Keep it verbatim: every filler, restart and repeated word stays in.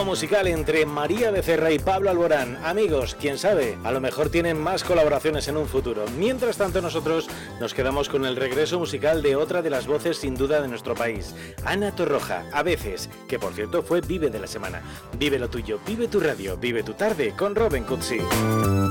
musical entre María Becerra y Pablo Alborán. Amigos, quién sabe, a lo mejor tienen más colaboraciones en un futuro. Mientras tanto, nosotros nos quedamos con el regreso musical de otra de las voces sin duda de nuestro país, Ana Torroja, a veces, que por cierto fue Vive de la semana. Vive lo tuyo, vive tu radio, vive tu tarde con Robin Cutsi.